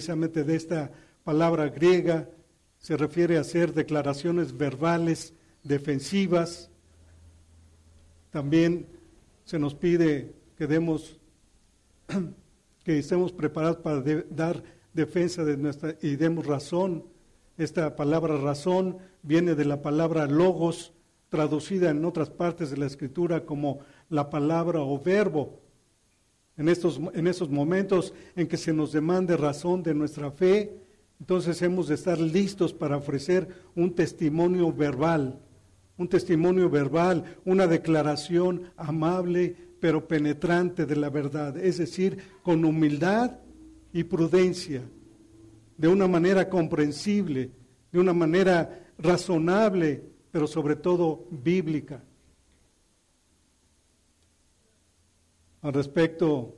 precisamente de esta palabra griega, se refiere a hacer declaraciones verbales defensivas. También se nos pide que estemos preparados para dar defensa de nuestra y demos razón. Esta palabra razón viene de la palabra logos, traducida en otras partes de la Escritura como la palabra o verbo. En esos momentos en que se nos demande razón de nuestra fe, entonces hemos de estar listos para ofrecer un testimonio verbal, una declaración amable pero penetrante de la verdad, es decir, con humildad y prudencia, de una manera comprensible, de una manera razonable, pero sobre todo bíblica. Al respecto,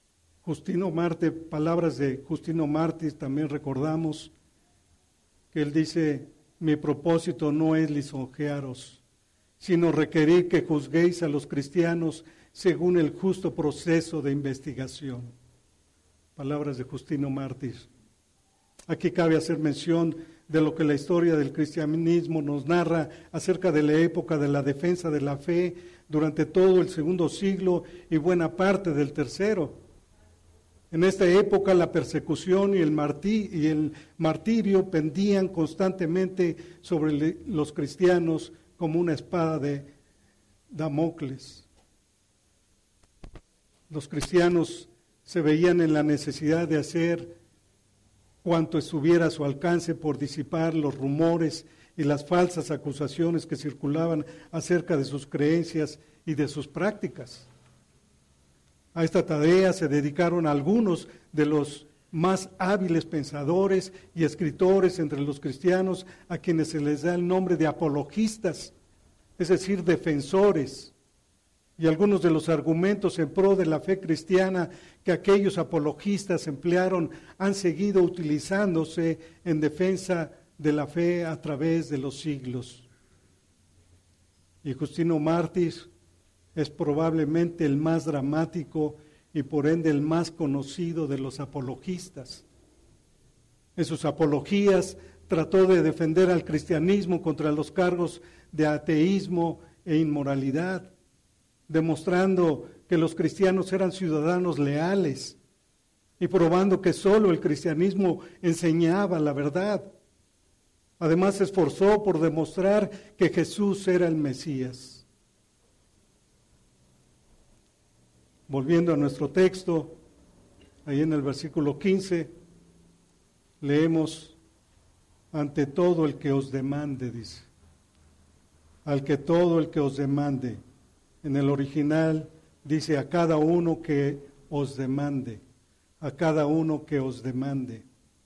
palabras de Justino Mártir, también recordamos que él dice: mi propósito no es lisonjearos, sino requerir que juzguéis a los cristianos según el justo proceso de investigación. Palabras de Justino Mártir. Aquí cabe hacer mención de lo que la historia del cristianismo nos narra acerca de la época de la defensa de la fe durante todo el segundo siglo y buena parte del tercero. En esta época la persecución y el martirio pendían constantemente sobre los cristianos como una espada de Damocles. Los cristianos se veían en la necesidad de hacer cuanto estuviera a su alcance por disipar los rumores y las falsas acusaciones que circulaban acerca de sus creencias y de sus prácticas. A esta tarea se dedicaron algunos de los más hábiles pensadores y escritores entre los cristianos, a quienes se les da el nombre de apologistas, es decir, defensores. Y algunos de los argumentos en pro de la fe cristiana que aquellos apologistas emplearon han seguido utilizándose en defensa de la fe a través de los siglos. Y Justino Mártir es probablemente el más dramático y por ende el más conocido de los apologistas. En sus apologías trató de defender al cristianismo contra los cargos de ateísmo e inmoralidad, demostrando que los cristianos eran ciudadanos leales y probando que solo el cristianismo enseñaba la verdad. Además se esforzó por demostrar que Jesús era el Mesías. Volviendo a nuestro texto, ahí en el versículo 15, leemos: ante todo el que os demande, dice. Todo el que os demande. En el original dice: a cada uno que os demande. A cada uno que os demande.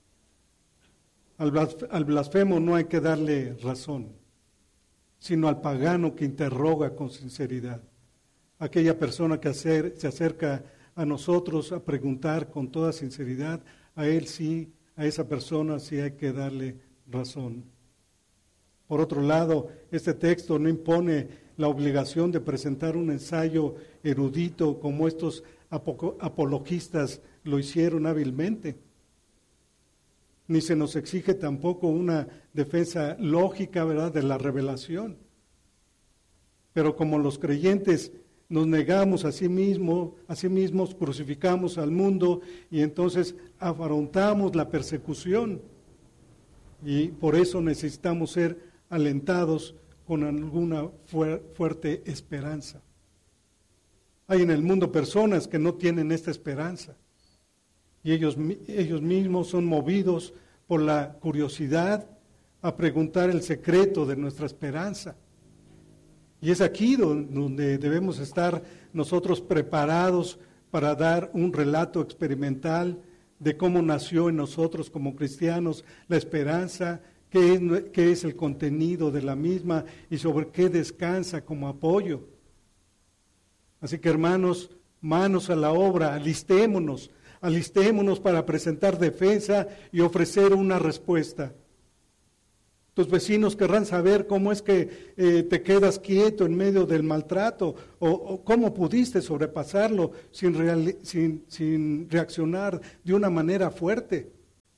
Al blasfemo no hay que darle razón, sino al pagano que interroga con sinceridad. Aquella persona que se acerca a nosotros a preguntar con toda sinceridad, a esa persona sí hay que darle razón. Por otro lado, este texto no impone la obligación de presentar un ensayo erudito como estos apologistas lo hicieron hábilmente. Ni se nos exige tampoco una defensa lógica, ¿verdad?, de la revelación. Pero como los creyentes nos negamos a sí mismos, crucificamos al mundo y entonces afrontamos la persecución. Y por eso necesitamos ser alentados con alguna fuerte esperanza. Hay en el mundo personas que no tienen esta esperanza y ellos mismos son movidos por la curiosidad a preguntar el secreto de nuestra esperanza. Y es aquí donde debemos estar nosotros preparados para dar un relato experimental de cómo nació en nosotros como cristianos la esperanza, qué es el contenido de la misma y sobre qué descansa como apoyo. Así que, hermanos, manos a la obra, alistémonos para presentar defensa y ofrecer una respuesta. Tus vecinos querrán saber cómo es que te quedas quieto en medio del maltrato o cómo pudiste sobrepasarlo sin reaccionar de una manera fuerte.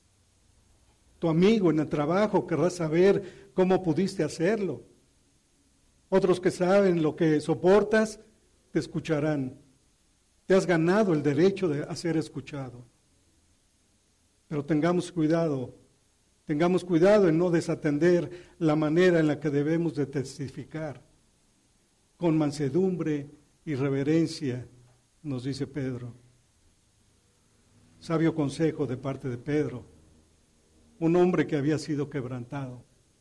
Tu amigo en el trabajo querrá saber cómo pudiste hacerlo. Otros que saben lo que soportas, te escucharán. Te has ganado el derecho de ser escuchado. Pero tengamos cuidado en no desatender la manera en la que debemos de testificar. Con mansedumbre y reverencia, nos dice Pedro. Sabio consejo de parte de Pedro, un hombre que había sido quebrantado.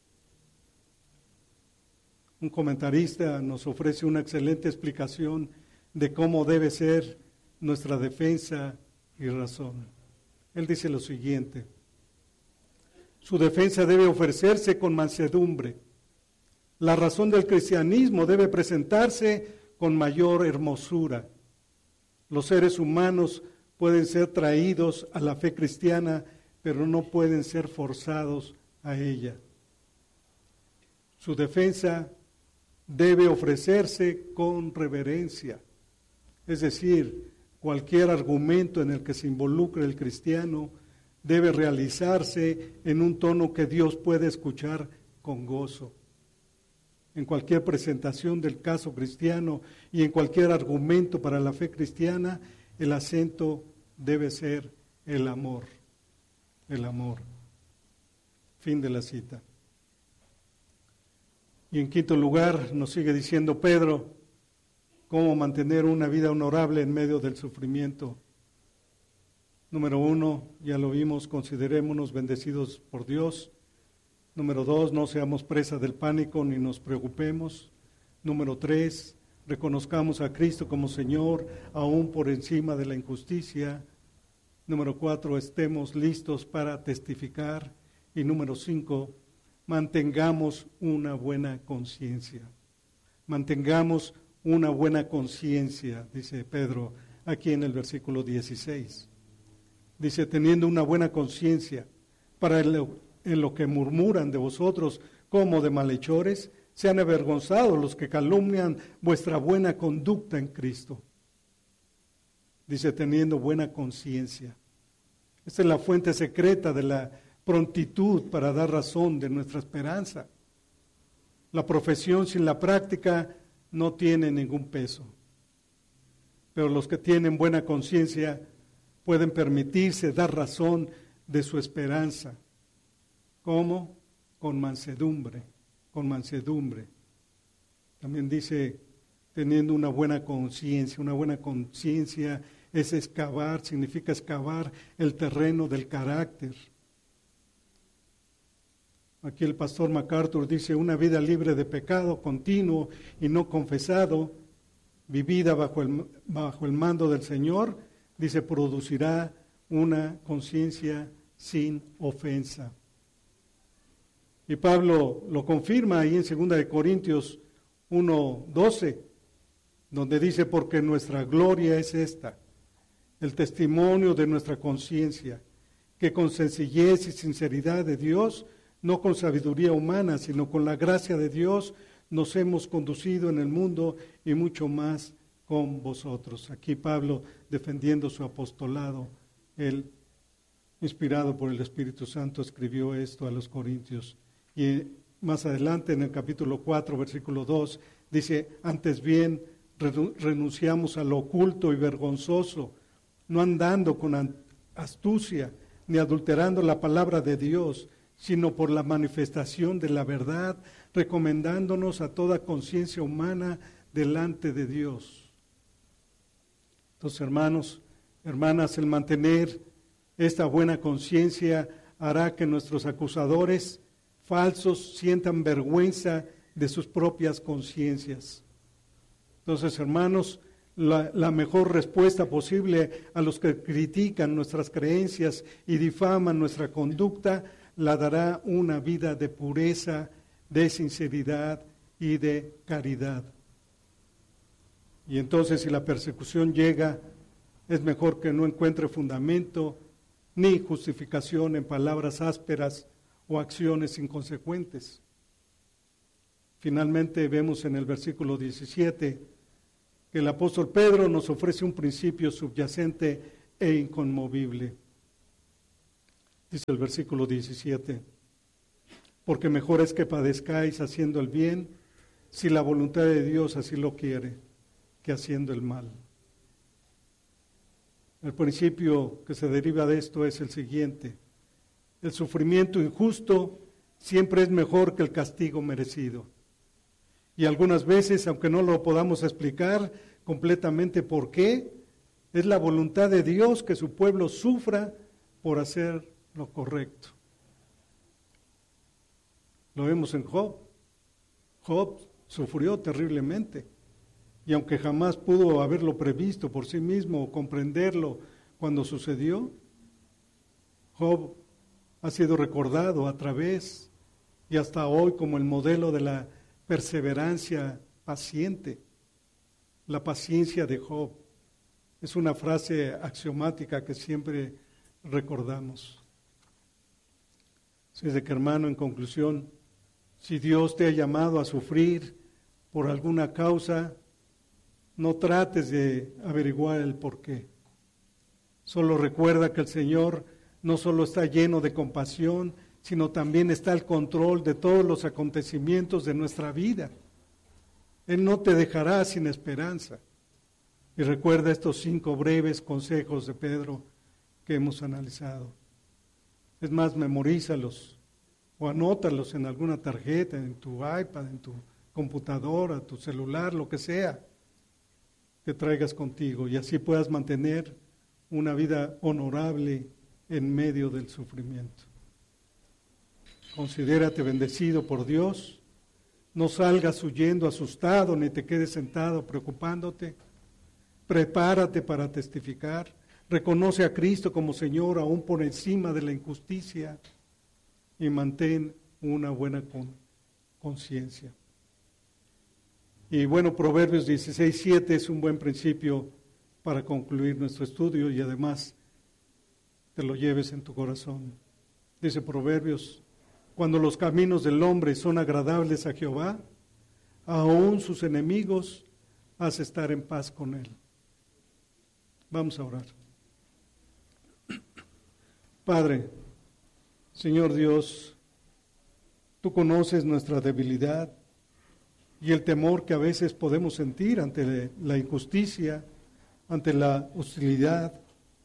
Un comentarista nos ofrece una excelente explicación de cómo debe ser nuestra defensa y razón. Él dice lo siguiente: su defensa debe ofrecerse con mansedumbre. La razón del cristianismo debe presentarse con mayor hermosura. Los seres humanos pueden ser traídos a la fe cristiana, pero no pueden ser forzados a ella. Su defensa debe ofrecerse con reverencia, es decir, cualquier argumento en el que se involucre el cristiano debe realizarse en un tono que Dios puede escuchar con gozo. En cualquier presentación del caso cristiano y en cualquier argumento para la fe cristiana, el acento debe ser el amor. El amor. Fin de la cita. Y en quinto lugar, nos sigue diciendo Pedro, cómo mantener una vida honorable en medio del sufrimiento. Número 1, ya lo vimos, considerémonos bendecidos por Dios. Número 2, no seamos presa del pánico ni nos preocupemos. Número 3, reconozcamos a Cristo como Señor, aún por encima de la injusticia. Número 4, estemos listos para testificar. Y número 5, mantengamos una buena conciencia. Mantengamos una buena conciencia, dice Pedro aquí en el versículo 16. Dice, teniendo una buena conciencia, para en lo que murmuran de vosotros como de malhechores, sean avergonzados los que calumnian vuestra buena conducta en Cristo. Dice, teniendo buena conciencia. Esta es la fuente secreta de la prontitud para dar razón de nuestra esperanza. La profesión sin la práctica no tiene ningún peso. Pero los que tienen buena conciencia pueden permitirse dar razón de su esperanza. ¿Cómo? Con mansedumbre, con mansedumbre. También dice, teniendo una buena conciencia. Una buena conciencia es excavar, significa excavar el terreno del carácter. Aquí el pastor MacArthur dice, una vida libre de pecado continuo y no confesado, vivida bajo el mando del Señor, dice, producirá una conciencia sin ofensa. Y Pablo lo confirma ahí en 2 Corintios 1:12, donde dice, porque nuestra gloria es esta, el testimonio de nuestra conciencia, que con sencillez y sinceridad de Dios, no con sabiduría humana, sino con la gracia de Dios, nos hemos conducido en el mundo y mucho más con vosotros. Aquí Pablo defendiendo su apostolado, él, inspirado por el Espíritu Santo, escribió esto a los Corintios. Y más adelante en el capítulo 4, versículo 2, dice, antes bien renunciamos a lo oculto y vergonzoso, no andando con astucia, ni adulterando la palabra de Dios, sino por la manifestación de la verdad, recomendándonos a toda conciencia humana delante de Dios. Entonces, hermanos, hermanas, el mantener esta buena conciencia hará que nuestros acusadores falsos sientan vergüenza de sus propias conciencias. Entonces, hermanos, la mejor respuesta posible a los que critican nuestras creencias y difaman nuestra conducta la dará una vida de pureza, de sinceridad y de caridad. Y entonces, si la persecución llega, es mejor que no encuentre fundamento ni justificación en palabras ásperas o acciones inconsecuentes. Finalmente vemos en el versículo 17 que el apóstol Pedro nos ofrece un principio subyacente e inconmovible. Dice el versículo 17, porque mejor es que padezcáis haciendo el bien, si la voluntad de Dios así lo quiere, que haciendo el mal. El principio que se deriva de esto es el siguiente: el sufrimiento injusto siempre es mejor que el castigo merecido. Y algunas veces, aunque no lo podamos explicar completamente por qué, es la voluntad de Dios que su pueblo sufra por hacer lo correcto. Lo vemos en Job. Job sufrió terriblemente. Y aunque jamás pudo haberlo previsto por sí mismo o comprenderlo cuando sucedió, Job ha sido recordado a través y hasta hoy como el modelo de la perseverancia paciente. La paciencia de Job es una frase axiomática que siempre recordamos. Así es de que, hermano, en conclusión, si Dios te ha llamado a sufrir por alguna causa, no trates de averiguar el porqué. Solo recuerda que el Señor no solo está lleno de compasión, sino también está al control de todos los acontecimientos de nuestra vida. Él no te dejará sin esperanza. Y recuerda estos 5 breves consejos de Pedro que hemos analizado. Es más, memorízalos o anótalos en alguna tarjeta, en tu iPad, en tu computadora, tu celular, lo que sea que traigas contigo, y así puedas mantener una vida honorable en medio del sufrimiento. Considérate bendecido por Dios. No salgas huyendo asustado, ni te quedes sentado preocupándote. Prepárate para testificar. Reconoce a Cristo como Señor aún por encima de la injusticia y mantén una buena conciencia. Y bueno, Proverbios 16:7 es un buen principio para concluir nuestro estudio y además te lo lleves en tu corazón. Dice Proverbios: cuando los caminos del hombre son agradables a Jehová, aún sus enemigos hace estar en paz con él. Vamos a orar. Padre, Señor Dios, tú conoces nuestra debilidad y el temor que a veces podemos sentir ante la injusticia, ante la hostilidad.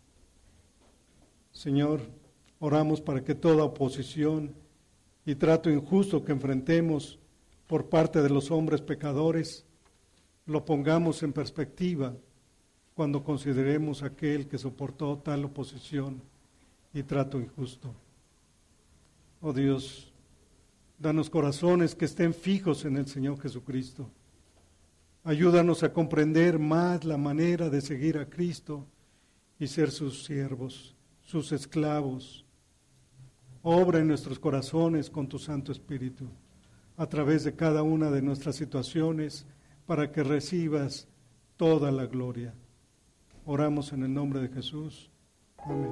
Señor, oramos para que toda oposición y trato injusto que enfrentemos por parte de los hombres pecadores, lo pongamos en perspectiva cuando consideremos aquel que soportó tal oposición y trato injusto. Oh Dios, danos corazones que estén fijos en el Señor Jesucristo. Ayúdanos a comprender más la manera de seguir a Cristo y ser sus siervos, sus esclavos. Obra en nuestros corazones con tu Santo Espíritu, a través de cada una de nuestras situaciones, para que recibas toda la gloria. Oramos en el nombre de Jesús. Amén.